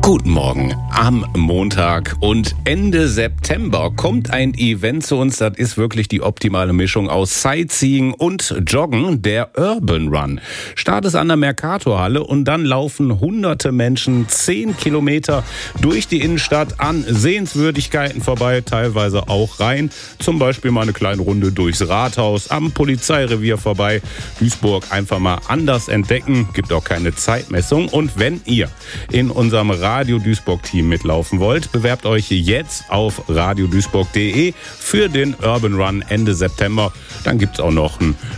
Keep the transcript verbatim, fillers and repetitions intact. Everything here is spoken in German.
Guten Morgen am Montag und Ende September kommt ein Event zu uns, das ist wirklich die optimale Mischung aus Sightseeing und Joggen, der Urban Run. Start ist an der Mercatorhalle und dann laufen hunderte Menschen zehn Kilometer durch die Innenstadt an Sehenswürdigkeiten vorbei, teilweise auch rein. Zum Beispiel mal eine kleine Runde durchs Rathaus, am Polizeirevier vorbei. Duisburg einfach mal anders entdecken, gibt auch keine Zeitmessung. Und wenn ihr in unserem Radio Duisburg Team mitlaufen wollt, bewerbt euch jetzt auf radio duisburg punkt de für den Urban Run Ende September. Dann gibt's auch noch ein